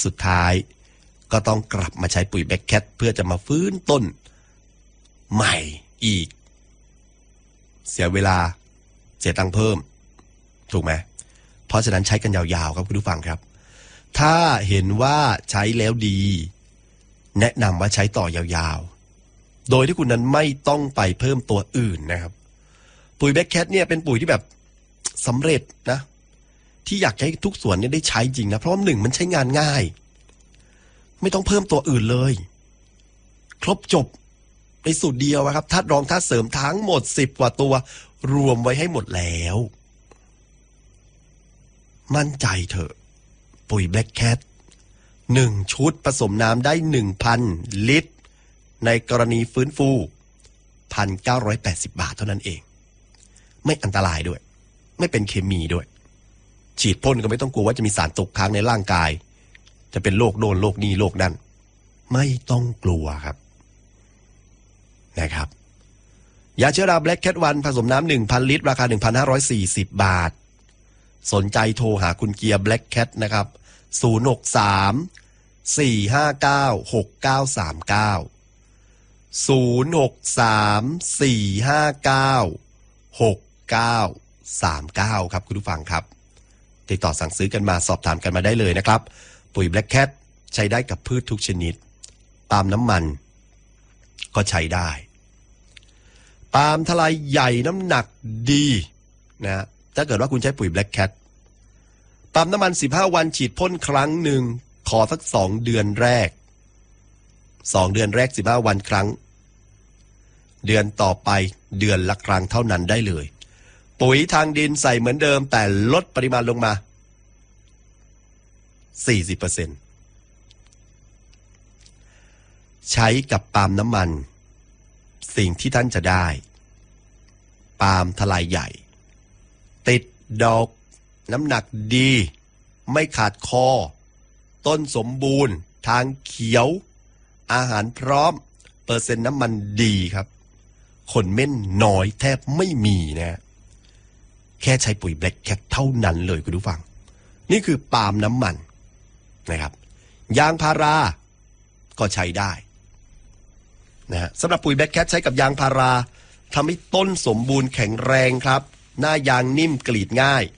สุดท้ายก็ต้องกลับมาใช้ปุ๋ยแบล็คแคทเพื่อจะมาฟื้นต้นใหม่อีกเสียเวลาเสียตังค์เพิ่มถูกไหมเพราะฉะนั้นใช้กันยาวๆครับคุณผู้ฟังครับถ้าเห็นว่าใช้แล้วดีแนะนำว่าใช้ต่อยาวๆโดยที่คุณนั้นไม่ต้องไปเพิ่มตัวอื่นนะครับปุ๋ยแบล็คแคทเนี่ยเป็นปุ๋ยที่แบบสำเร็จนะที่อยากให้ทุกส่วนเนี่ยได้ใช้จริงนะเพราะหนึ่งมันใช้งานง่ายไม่ต้องเพิ่มตัวอื่นเลยครบจบในสูตรเดียวครับธาตุรองธาตุเสริมทั้งหมด10 กว่าตัวรวมไว้ให้หมดแล้วมั่นใจเถอะปุ๋ยแบล็คแคท1 ชุดผสมน้ำได้ 1,000 ลิตรในกรณีฟื้นฟู 1,980 บาทเท่านั้นเองไม่อันตรายด้วยไม่เป็นเคมีด้วยฉีดพ่นก็ไม่ต้องกลัวว่าจะมีสารตกค้างในร่างกายจะเป็นโรคโน่นโรคนี้โรคนั้นไม่ต้องกลัวครับนะครับยาเชื้อราแบล็คแคทวันผสมน้ำ 1,000 ลิตรราคา 1,540 บาทสนใจโทรหาคุณเกียร์แบล็คแคทนะครับ063 459 6939 063 459 6939ครับคุณผู้ฟังครับติดต่อสั่งซื้อกันมาสอบถามกันมาได้เลยนะครับปุ๋ยแบล็คแคทใช้ได้กับพืชทุกชนิดปาล์มน้ำมันก็ใช้ได้ปาล์มทลายใหญ่น้ำหนักดีนะถ้าเกิดว่าคุณใช้ปุ๋ยแบล็คแคทปาล์มน้ำมัน15 วันฉีดพ่นครั้งหนึ่งขอสัก2 เดือนแรก2 เดือนแรก15 วันครั้งเดือนต่อไปเดือนละครั้งเท่านั้นได้เลยปุ๋ยทางดินใส่เหมือนเดิมแต่ลดปริมาณลงมา 40% ใช้กับปาล์มน้ำมันสิ่งที่ท่านจะได้ปาล์มทลายใหญ่ติดดอกน้ำหนักดีไม่ขาดคอต้นสมบูรณ์ทางเขียวอาหารพร้อมเปอร์เซ็นต์น้ำมันดีครับขนเม่นน้อยแทบไม่มีนะแค่ใช้ปุ๋ยแบล็คแคทเท่านั้นเลยคุณผู้ฟังนี่คือปาล์มน้ำมันนะครับยางพาราก็ใช้ได้นะสำหรับปุ๋ยแบล็คแคทใช้กับยางพาราทำให้ต้นสมบูรณ์แข็งแรงครับหน้ายางนิ่มกรีดง่าย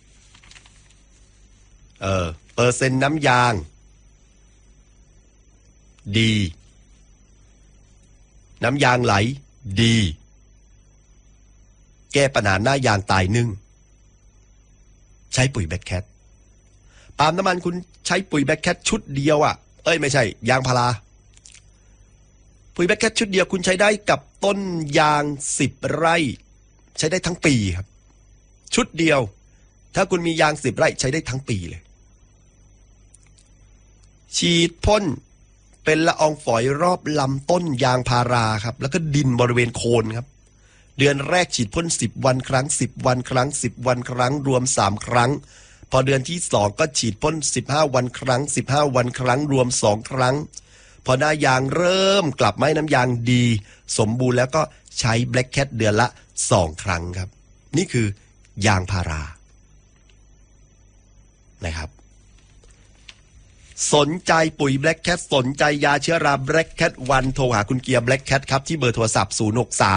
เปอร์เซ็นต์น้ำยางดีน้ำยางไหลดีแก้ปัญหาหน้ายางตายนึ่งใช้ปุ๋ยแบล็คแคทปาล์มน้ำมันคุณใช้ปุ๋ยแบล็คแคทชุดเดียวไม่ใช่ยางพาราปุ๋ยแบล็คแคทชุดเดียวคุณใช้ได้กับต้นยาง10 ไร่ใช้ได้ทั้งปีครับชุดเดียวถ้าคุณมียาง10 ไร่ใช้ได้ทั้งปีเลยฉีดพ่นเป็นละอองฝอยรอบลำต้นยางพาราครับแล้วก็ดินบริเวณโคนครับเดือนแรกฉีดพ่น10 วันครั้ง10 วันครั้ง10 วันครั้งรวม3 ครั้งพอเดือนที่2ก็ฉีดพ่น15 วันครั้ง15 วันครั้งรวม2 ครั้งพอหน้ายางเริ่มกลับมาให้น้ำยางดีสมบูรณ์แล้วก็ใช้แบล็คแคทเดือนละ2 ครั้งครับนี่คือยางพารานะครับสนใจปุ๋ยแบล็คแคทสนใจยาเชื้อราแบล็คแคทวันโทรหาคุณเกียร์แบล็คแคทครับที่เบอร์โทรศัพท์063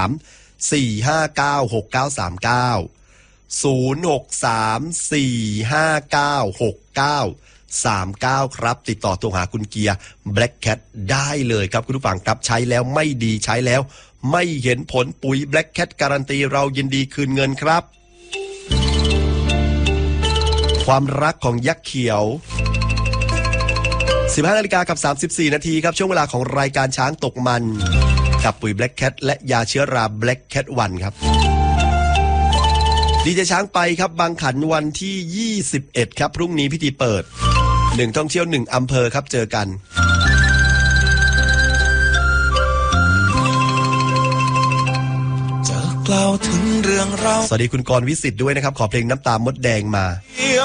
459 6939 063 459 6939ครับติดต่อโทรหาคุณเกียร์แบล็คแคทได้เลยครับคุณผู้ฟังครับใช้แล้วไม่ดีใช้แล้วไม่เห็นผลปุ๋ยแบล็คแคทการันตีเรายินดีคืนเงินครับความรักของยักษ์เขียว15 นาฬิกากับ34 นาทีครับช่วงเวลาของรายการช้างตกมันกับปุ๋ยแบล็คแคทและยาเชื้อราแบล็คแคทวันครับดีเจช้างไปครับบางขันวันที่21ครับพรุ่งนี้พิธีเปิด1ท่องเที่ยว1อำเภอครับเจอกันจะกล่าวถึงเรื่องเราสวัสดีคุณกรณ์วิสิทธิ์ด้วยนะครับขอเพลงน้ำตามดแดงมา